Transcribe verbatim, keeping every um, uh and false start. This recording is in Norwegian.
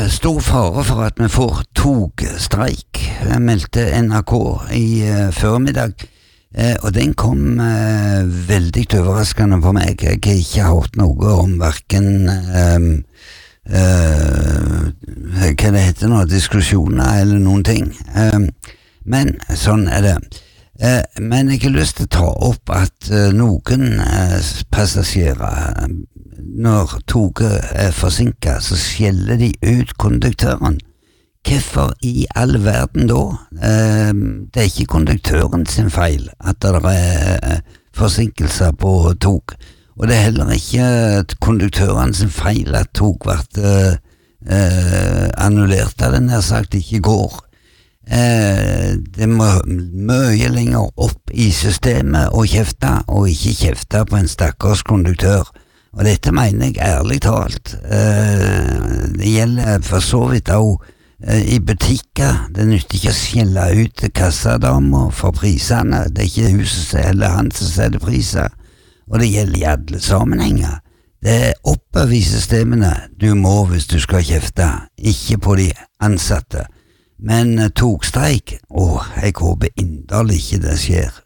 stor fare for at vi får togstreik, meldte N R K i uh, formiddag, uh, og den kom uh, veldig overraskende på meg. Jeg har ikke hørt noe om hverken um, uh, hva det heter nå, diskusjoner eller noen ting. Um, men sånn er det. Uh, men jeg har lyst til å ta opp at uh, noen uh, passasjerer, når toget er forsinket, så skjeller de ut konduktøren. Hvorfor i all verden da? Uh, det er ikke konduktøren sin feil at det er uh, forsinkelser på tog, og det er heller ikke konduktøren sin feil at tog ble uh, uh, annullert, eller nær sagt ikke går. Eh, det må mye lenger opp i systemet og kjefte, og ikke kjefte på en stakkars konduktør. Og dette mener jeg ærlig talt. Eh, det gjelder for så vidt også eh, i butikker. Det nytter ikke å skjelle ut kassadamer for prisene. Det er ikke huset eller han som setter priser. Og det gjelder i alle sammenhenger. Det er oppover i systemene du må hvis du skal kjefte, ikke på de ansatte. Men togstreik, åh, jeg håper inderlig ikke det skjer.